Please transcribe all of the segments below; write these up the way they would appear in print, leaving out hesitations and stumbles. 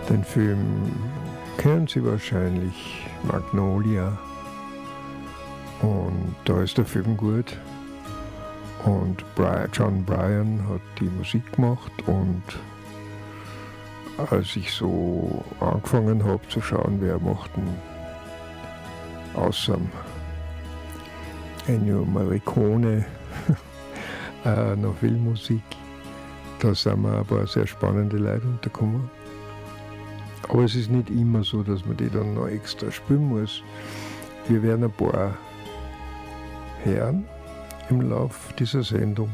Den Film kennen Sie wahrscheinlich, Magnolia. Und da ist der Film gut. Und John Bryan hat die Musik gemacht. Und als ich so angefangen habe zu schauen, wer macht denn außer Ennio Morricone noch Filmmusik, da sind mir ein paar sehr spannende Leute untergekommen. Aber es ist nicht immer so, dass man die dann noch extra spielen muss. Wir werden ein paar hören im Lauf dieser Sendung.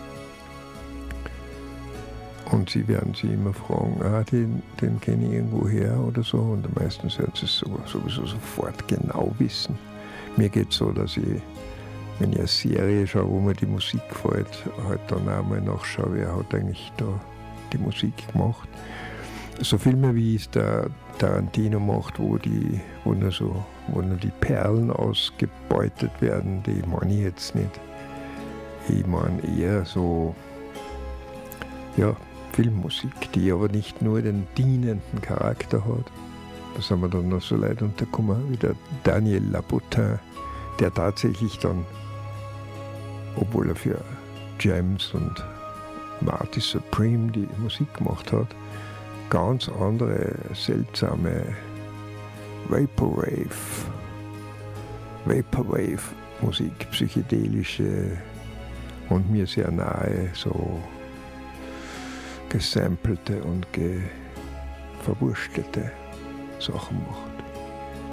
Und Sie werden sich immer fragen, den kenne ich irgendwo her oder so. Und meistens werden Sie es sowieso sofort genau wissen. Mir geht es so, dass ich, wenn ich eine Serie schaue, wo mir die Musik gefällt, halt dann auch mal nachschaue, wer hat eigentlich da die Musik gemacht. So Filme, wie es der Tarantino macht, wo nur die Perlen ausgebeutet werden, die meine ich jetzt nicht. Ich meine eher so, ja, Filmmusik, die aber nicht nur den dienenden Charakter hat. Da sind wir dann noch so Leute untergekommen, wie der Daniel Labotin, der tatsächlich dann, obwohl er für James und Marty Supreme die Musik gemacht hat, ganz andere seltsame Vaporwave-Musik, psychedelische und mir sehr nahe, so gesampelte und verwurstete Sachen macht.